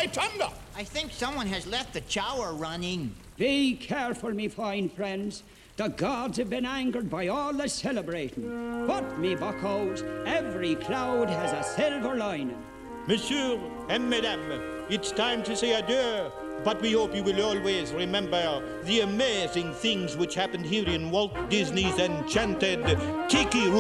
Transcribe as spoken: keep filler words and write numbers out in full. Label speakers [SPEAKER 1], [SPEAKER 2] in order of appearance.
[SPEAKER 1] by thunder!
[SPEAKER 2] I think someone has left the shower running.
[SPEAKER 3] Be careful, me fine friends. The gods have been angered by all the celebrating. But, me buckos, every cloud has a silver lining.
[SPEAKER 4] Monsieur and Madame, it's time to say adieu. But we hope you will always remember the amazing things which happened here in Walt Disney's enchanted Tiki Room.